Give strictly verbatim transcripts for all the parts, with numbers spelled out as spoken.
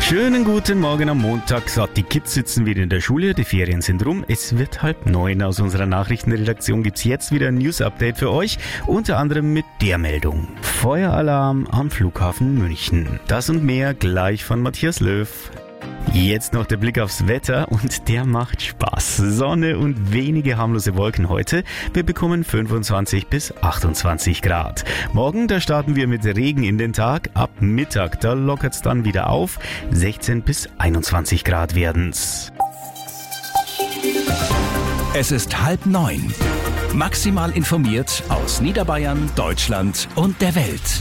Schönen guten Morgen am Montag. So, die Kids sitzen wieder in der Schule, die Ferien sind rum. Es wird halb neun. Aus unserer Nachrichtenredaktion gibt's jetzt wieder ein News-Update für euch. Unter anderem mit der Meldung: Feueralarm am Flughafen München. Das und mehr gleich von Matthias Löw. Jetzt noch der Blick aufs Wetter und der macht Spaß. Sonne und wenige harmlose Wolken heute. Wir bekommen fünfundzwanzig bis achtundzwanzig Grad. Morgen, da starten wir mit Regen in den Tag. Ab Mittag, da lockert's dann wieder auf. sechzehn bis einundzwanzig Grad werden's. Es ist halb neun. Maximal informiert aus Niederbayern, Deutschland und der Welt.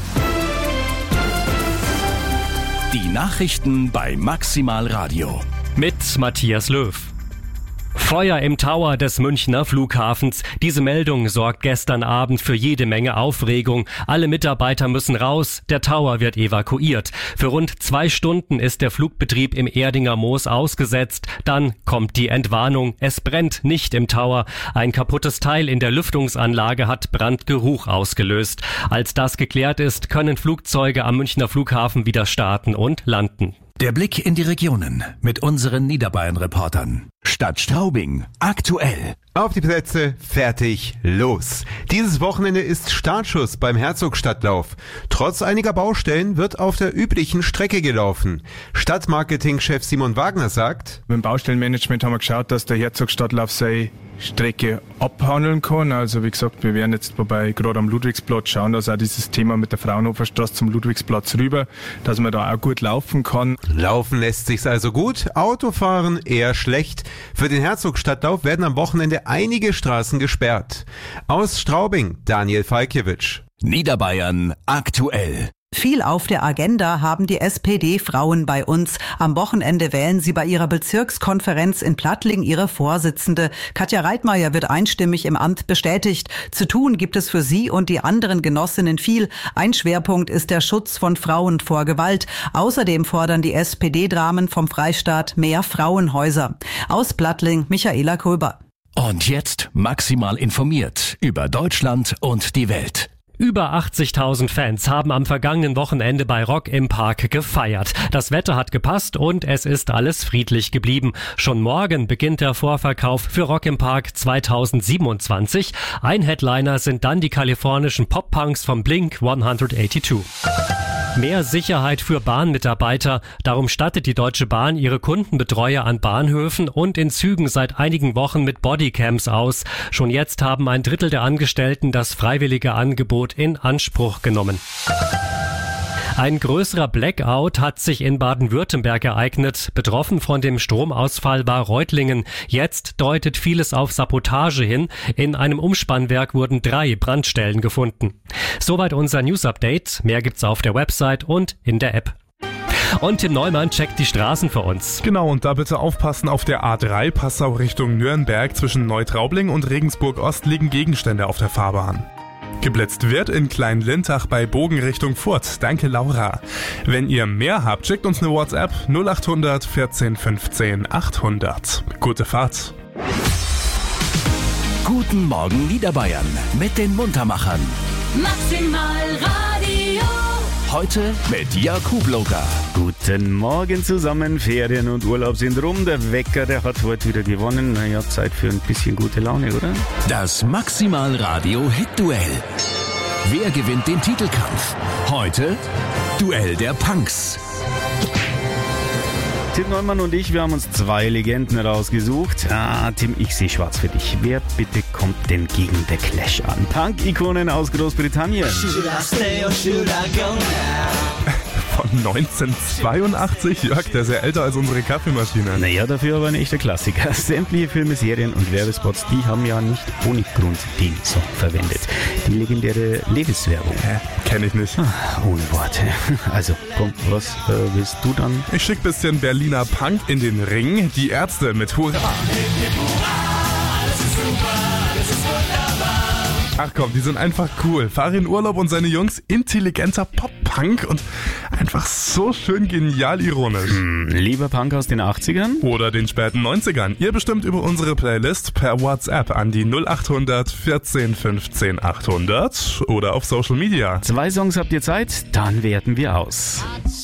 Die Nachrichten bei Maximal Radio. Mit Matthias Löw. Feuer im Tower des Münchner Flughafens. Diese Meldung sorgt gestern Abend für jede Menge Aufregung. Alle Mitarbeiter müssen raus. Der Tower wird evakuiert. Für rund zwei Stunden ist der Flugbetrieb im Erdinger Moos ausgesetzt. Dann kommt die Entwarnung. Es brennt nicht im Tower. Ein kaputtes Teil in der Lüftungsanlage hat Brandgeruch ausgelöst. Als das geklärt ist, können Flugzeuge am Münchner Flughafen wieder starten und landen. Der Blick in die Regionen mit unseren Niederbayern-Reportern. Stadt Straubing, aktuell. Auf die Plätze, fertig, los. Dieses Wochenende ist Startschuss beim Herzogstadtlauf. Trotz einiger Baustellen wird auf der üblichen Strecke gelaufen. Stadtmarketing-Chef Simon Wagner sagt: Beim Baustellenmanagement haben wir geschaut, dass der Herzogstadtlauf seine Strecke abhandeln kann. Also wie gesagt, wir werden jetzt wobei gerade am Ludwigsplatz schauen, dass auch dieses Thema mit der Fraunhoferstraße zum Ludwigsplatz rüber, dass man da auch gut laufen kann. Laufen lässt sich's also gut, Autofahren eher schlecht. Für den Herzogstadtlauf werden am Wochenende einige Straßen gesperrt. Aus Straubing, Daniel Falkiewicz. Niederbayern, aktuell. Viel auf der Agenda haben die S P D-Frauen bei uns. Am Wochenende wählen sie bei ihrer Bezirkskonferenz in Plattling ihre Vorsitzende. Katja Reitmeier wird einstimmig im Amt bestätigt. Zu tun gibt es für sie und die anderen Genossinnen viel. Ein Schwerpunkt ist der Schutz von Frauen vor Gewalt. Außerdem fordern die S P D-Dramen vom Freistaat mehr Frauenhäuser. Aus Plattling, Michaela Kröber. Und jetzt maximal informiert über Deutschland und die Welt. Über achtzigtausend Fans haben am vergangenen Wochenende bei Rock im Park gefeiert. Das Wetter hat gepasst und es ist alles friedlich geblieben. Schon morgen beginnt der Vorverkauf für Rock im Park zweitausendsiebenundzwanzig. Ein Headliner sind dann die kalifornischen Pop-Punks vom Blink hundertzweiundachtzig. Mehr Sicherheit für Bahnmitarbeiter. Darum stattet die Deutsche Bahn ihre Kundenbetreuer an Bahnhöfen und in Zügen seit einigen Wochen mit Bodycams aus. Schon jetzt haben ein Drittel der Angestellten das freiwillige Angebot in Anspruch genommen. Ein größerer Blackout hat sich in Baden-Württemberg ereignet. Betroffen von dem Stromausfall war Reutlingen. Jetzt deutet vieles auf Sabotage hin. In einem Umspannwerk wurden drei Brandstellen gefunden. Soweit unser News-Update. Mehr gibt's auf der Website und in der App. Und Tim Neumann checkt die Straßen für uns. Genau, und da bitte aufpassen: Auf der A drei Passau Richtung Nürnberg zwischen Neutraubling und Regensburg Ost liegen Gegenstände auf der Fahrbahn. Geblitzt wird in Klein-Lintach bei Bogen Richtung Furt. Danke, Laura. Wenn ihr mehr habt, schickt uns eine WhatsApp null acht hundert vierzehn fünfzehn achthundert. Gute Fahrt. Guten Morgen Niederbayern mit den Muntermachern. Maximal Radio. Heute mit Jakub Loka. Guten Morgen zusammen, Ferien und Urlaub sind rum. Der Wecker, der hat heute wieder gewonnen. Naja, Zeit für ein bisschen gute Laune, oder? Das Maximal Radio Hit-Duell. Wer gewinnt den Titelkampf? Heute Duell der Punks. Tim Neumann und ich, wir haben uns zwei Legenden rausgesucht. Ah, Tim, ich sehe schwarz für dich. Wer bitte kommt denn gegen The Clash an? Punk-Ikonen aus Großbritannien. Von neunzehnhundertzweiundachtzig, Jörg, der ist ja älter als unsere Kaffeemaschine. Naja, dafür aber ein echter Klassiker. Sämtliche Filme, Serien und Werbespots, die haben ja nicht ohne Grund den Song verwendet. Die legendäre Levis-Werbung. Hä? Kenn ich nicht. Ah, ohne Worte. Also, komm, was äh, willst du dann? Ich schick bisschen Berliner Punk in den Ring. Die Ärzte mit Hurra. Ach komm, die sind einfach cool. Farin Urlaub und seine Jungs, intelligenter Pop-Punk und einfach so schön genial ironisch. Hm, lieber Punk aus den achtzigern? Oder den späten neunzigern. Ihr bestimmt über unsere Playlist per WhatsApp an die null acht hundert vierzehn fünfzehn achthundert oder auf Social Media. Zwei Songs habt ihr Zeit, dann werten wir aus.